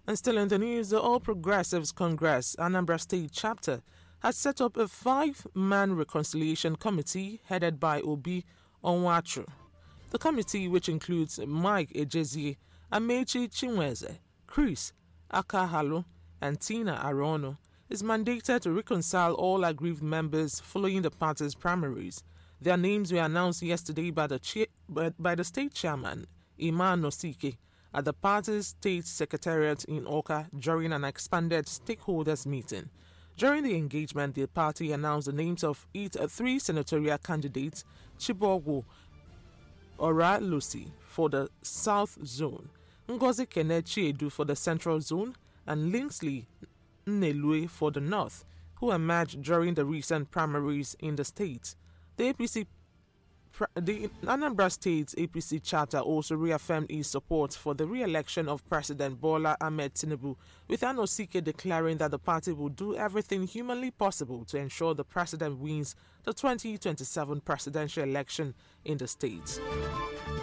And still in the news, the All Progressives Congress, Anambra State Chapter, has set up a 5-man reconciliation committee headed by Obi Onwuachu. The committee, which includes Mike Ejezie, Amechi Chinweze, Chris Akahalu, and Tina Arono, is mandated to reconcile all aggrieved members following the party's primaries. Their names were announced yesterday by the state chairman, Iman Nosike, at the party's state secretariat in Awka during an expanded stakeholders meeting. During the engagement, the party announced the names of its 3 senatorial candidates, Chibogwo Ora Lucy for the South Zone, Ngozi Kene Chiedu for the Central Zone, and Lingsley Nnelue for the North, who emerged during the recent primaries in the state. The Anambra State APC chapter also reaffirmed its support for the re-election of President Bola Ahmed Tinubu, with Anosike declaring that the party will do everything humanly possible to ensure the president wins the 2027 presidential election in the state.